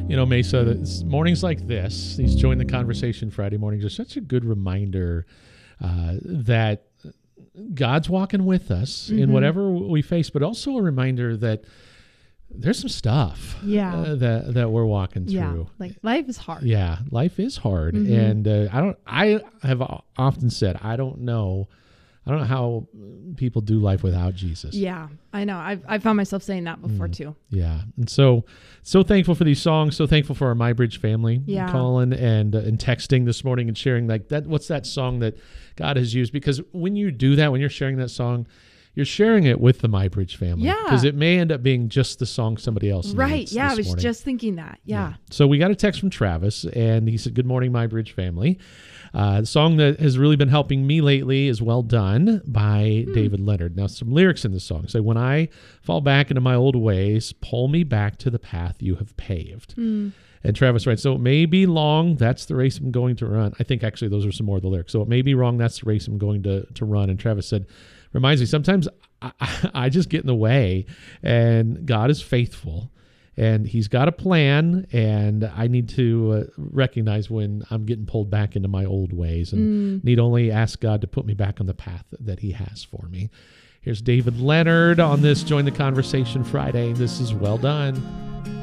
Mesa, mornings like this, these Join the Conversation Friday mornings are such a good reminder that God's walking with us in whatever we face, but also a reminder that there's some stuff that we're walking through. Yeah, like life is hard. Yeah, life is hard. And I have often said, I don't know how people do life without Jesus. Yeah, I know. I've found myself saying that before too. Yeah. And so thankful for these songs. So thankful for our MyBridge family calling and texting this morning and sharing like that. What's that song that God has used? Because when you do that, when you're sharing that song, you're sharing it with the MyBridge family. Yeah. Because it may end up being just the song somebody else needs. Yeah, I was morning. just thinking that. Yeah. So we got a text from Travis, and he said, "Good morning, MyBridge family. The song that has really been helping me lately is Well Done by David Leonard." Now, some lyrics in the song say, "When I fall back into my old ways, pull me back to the path you have paved." And Travis writes, "So it may be long, that's the race I'm going to run." I think actually those are some more of the lyrics. "So it may be wrong, that's the race I'm going to run." And Travis said, reminds me, sometimes I just get in the way, and God is faithful. And he's got a plan, and I need to recognize when I'm getting pulled back into my old ways and need only ask God to put me back on the path that he has for me. Here's David Leonard on this Join the Conversation Friday. This is Well Done.